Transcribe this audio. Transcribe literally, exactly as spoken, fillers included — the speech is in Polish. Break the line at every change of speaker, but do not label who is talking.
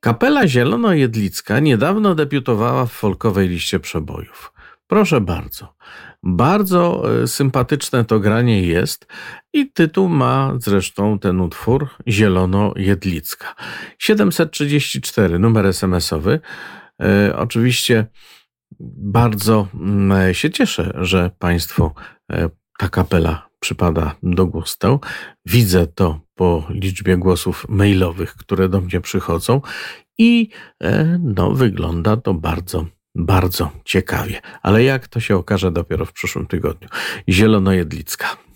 Kapela Zielonojedlicka niedawno debiutowała w folkowej liście przebojów. Proszę bardzo. Bardzo e, sympatyczne to granie jest i tytuł ma zresztą ten utwór Zielonojedlicka. siedemset trzydzieści cztery, numer es em esowy. E, oczywiście bardzo mm, się cieszę, że Państwu e, ta kapela przypada do gustu. Widzę to po liczbie głosów mailowych, które do mnie przychodzą i e, no, wygląda to bardzo, bardzo ciekawie. Ale jak to się okaże dopiero w przyszłym tygodniu. Zielonojedlicka.